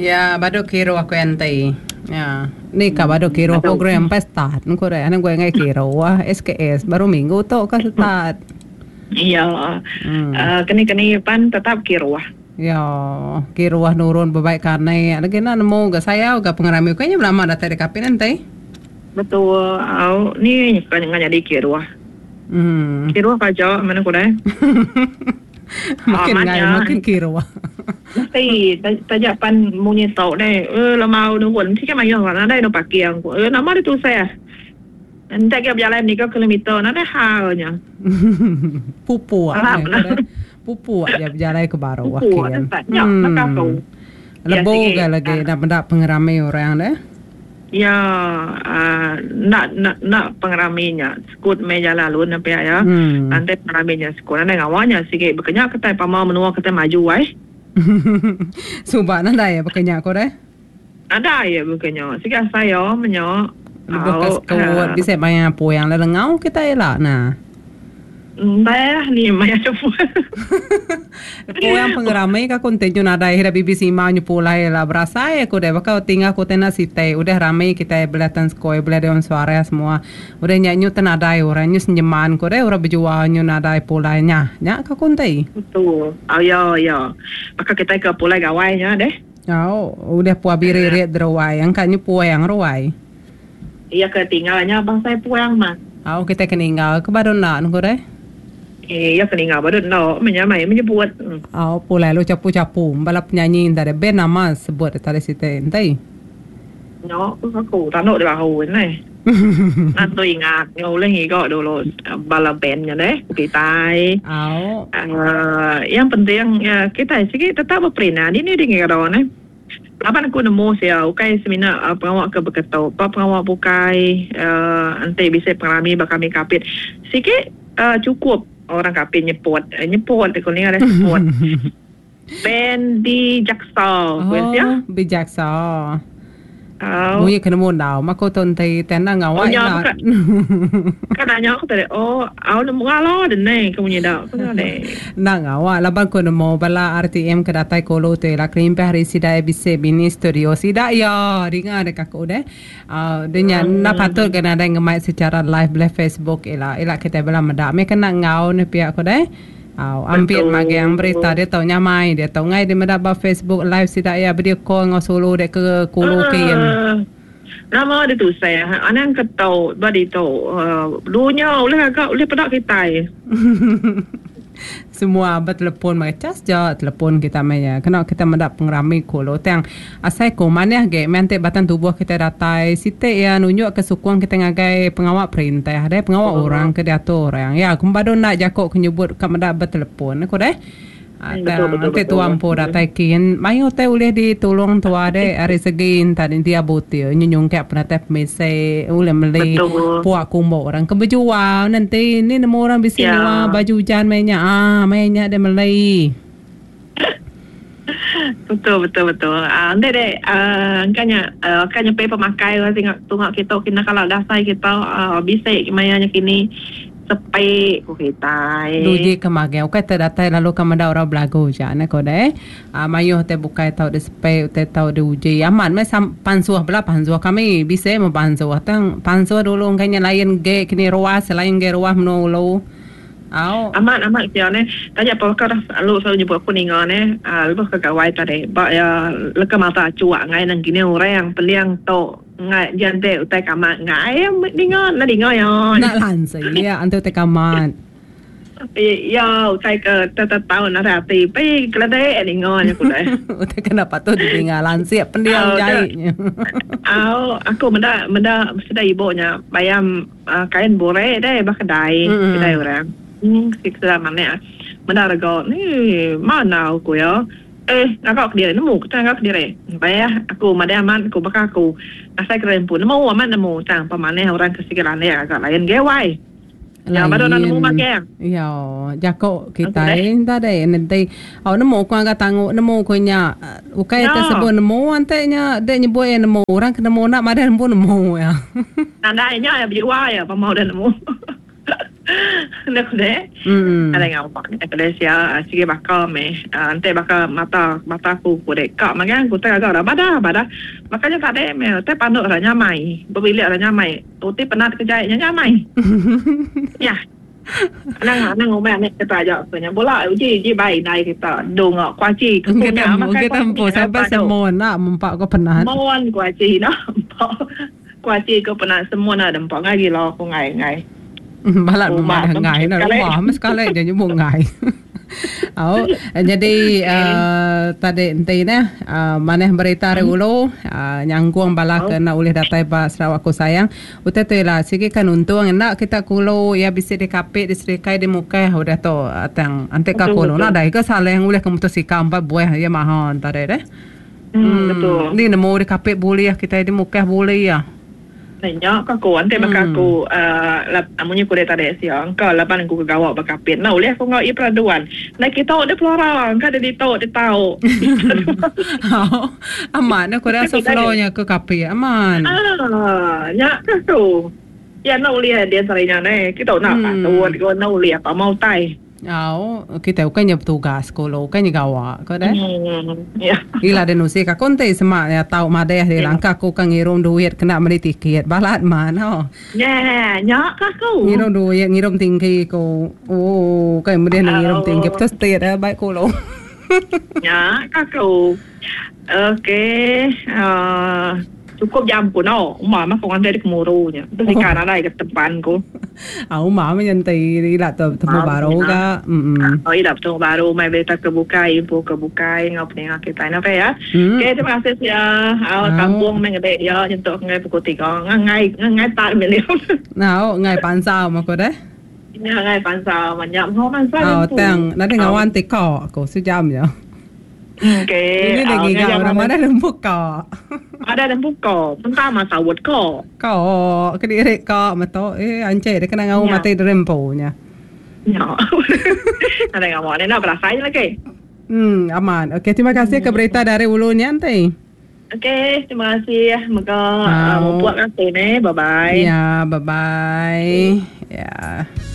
Ya, baru kiro aku ente. Ya, ni ka baru kiro program pas start. Nko re, anak gue ngai kiro wah SKS baru minggu tu ka start. Iya. Kini pan tetap kiruah. Ya, kiro wah nurun babaik karena lagi na nemu ga saya ga pengarami kayaknya lama dah tadi kapin ente. Betul. Ni kan jadi kiruah. Kiruah kaja mana ko deh. Makin ngai makin kiro wah. Thì ta dạ pan mua nhiệt tàu đây là màu nó quấn thì cái mày nhỏ nó đây nó bạc kiềng nó mất đi tu xe anh ta kêu giờ lại này có kilometer nó đã ha rồi nhỉ pupu pupu ya lại ke baru wah kian nó cao cầu lebo ga lagi nak mendak pengeramai orang deh ya nak pengeraminya skut meja lalu nampai ya nanti pengeraminya skut nanti ngawanya sikit berkenyak kita pamau menua kita maju Subah nanda ya pakainya aku deh. Ada ya bukannya. Sikit saya menyo. Bekas kawat bisa banyak po yang lelengau kita elak nah. Dah ni banyak cepu. Po yang pengeramai ka kontenyo nada hira BBC mau pola la berasa ya aku deh bakal tinggal aku tena site udah ramai kita belatan skoi beladan suara semua. Udah nyanyi tenada orang nyu senjaman ko deh orang berjual nyu nada polanya. Nya ka kontai. Betul. Ya. Maka kita ke pola gawainya deh. Udah puah biri-rit derawai yang kan nyu puah yang rawai. Iya ketinggalannya bang saya puang mah. Kita keninggal ke baru nak ko deh. Iya ketinggal baru no menyebut. Pulai lu capu-capu balap nyanyi dari band nama sebut tadi situ entai. No, aku tahu di bawah ini. Nanti ingat ngulai higo dulu balap bandnya deh kita. Yang penting ya kita sih tetap berperinah ini dengan orang. Lapan aku nemu saya, ukai seminar pengawal ke berkata, pengawal bukai nanti bisa pengalami bakami kapit. Sikit cukup. Orang kapin nyepot aku ni ada nyepot band di Jaksel ya Jaksel mui kena mondau mako tontai tena ngawai lah kadanya aku tadi nemu ngalo den nei kamu nyedap na ngawai laban ko nemu bala RTM kedatai kolo te la krim pe hari sida ebise bini studio sida ya ringa de kako de denya na patut kena ada ngemai secara live Facebook ila kita bela medak me kena ngau ne pihak ko de ampir mage yang berita dia tahu nyamai dia tahu ngai dia mendapat Facebook live sida ya video call ngau solo dek ke kulu kian nama dia tu saya anak ketau badi tahu dunia oleh pedak kita semua bertelepon macas je telepon kita maya kena kita mendapat pengeramai kolo tang asai ko mana ge mente batan tubuh kita datai site ya nunjuk kesukuan kita ngagai pengawal perintah ada pengawal orang ke diatur orang ya kumbado nak jakok kenyebut ka mendapat bertelepon aku deh nanti tuan po datai kian mayo teh boleh ditolong tua deh hari segin tadi dia butir nyunyung kayak pernah teh mese boleh beli puak kumbo orang kebejual nanti ni nemu orang bisa luar baju hujan mainnya dia beli betul nanti deh kanya pe pemakai lah tengok kita kena kalau dasai kita bisa mainnya kini sepai kita duji kemage ukai terdatai lalu kamada orang belagu jana ko deh mayo te bukai tau de sepai te tau de uji aman me pansuah bela pansuah kami bisa mempansuah tang pansuah dulu kayaknya lain ge kini ruas selain ge ruas menolong amat dia ne tanya apa kau lalu selalu nyebut aku ningan ne lepas kegawai tadi ba ya leka mata cuak ngai nang kini orang peliang to ngai jante utai kamat ngai ningan ya nak lansai ya antu te kamat ya utai ke tahu nara ti pe kelade ningan aku dah utai kenapa tu ditinggalan siap pendiam jahitnya aku menda sedai ibunya bayam kain bore deh kedai orang kita mana menarago ni mana aku ya ngakak dia nemu kita ngakak dia bayar aku madaman aku bakal aku asai keren pun nemu aman nemu tang pemane orang kesekiran ya agak lain gewai ya baru nemu makan ya jako kita tadi nanti nemu ku angkat tangu nemu kunya ukai tersebut nemu antenya dia nyebut nemu orang kena nemu nak madan pun nemu ya tandanya ya biwa ya pemau dan nemu Nak deh. Ada ngapa? Ada sia sige bakal ante bakal mata aku dek kak makan aku tak agak dah bada. Makanya tak ada te panuk dah nyamai. Berbilik dah nyamai. Tuti penat kerja nyamai. Ya. Nang umai ni kita aja punya bola uji baik naik kita dong kuaci kita tempo sampai semua nak mempak ko penat. Mohon kuaci no. Kuaci ko penat semua nak dempak ngai lo ko ngai. Balat rumah ngai na rumah mas sekali dia nyebut ngai. Jadi tadi ente maneh berita reulo nyangguang bala kena oleh datai ba Sarawak ko sayang. Uta tu lah sige kan untung nak kita kulo ya bisa dikapit diserikai di muka udah to atang ante ka kulo na dai ka saleng oleh kemutu sikam ba buah ya mahon tadi deh. Betul. Ni nemu dikapit boleh ya kita di muka boleh ya. Nanya aku ante bakaku amunnya ku deta dek siang ka lapan ku gawak bakapit na oleh aku ngau peraduan na kita de flora ka de tau aman aku rasa flornya ke kapit aman nya tu ya na oleh dia sarinya kita nak patuan ko na oleh apa mau tai kita ukanya petugas kalau ukanya gawak ko deh. Ya. Ila denusi ka konte semak ya tahu madeh di langkah ko kang ngirum duit kena beli tiket balat mana. Ya, nyak aku. Ngirum duit ngirum tinggi ko. Oh, kan kemudian ngirum tinggi terus tiada baik ko lo. Ya, aku. Okey. Cukup jam pun mama kau ngantai di kemurunya. Terus ikan ada di depan ku. Mama nyantai ila temu baru ka. Ila temu baru mai beta kebukai ngap ni kita na ya. Okay, terima kasih ya. Kampung mengede ya untuk ngai pukul 3. Ngai tak milion. Ngai pansau mako deh. Ini ngai pansau manyam ho pansau. Tang nanti ngawan tiko ko sejam ya. Okay. Ini lagi gambar mana lembuk ka. Ada lembuk ka. Mentah masa wot ka. Ka kediri ka mato ance dia kena ngau mati rempo nya. Ya. Ada ngau ni nak berasai lagi. Aman. Okey, terima kasih ke berita dari Ulu Nyantai. Okey, terima kasih. Maka mau buat nanti ni. Bye bye. Ya, bye bye. Ya.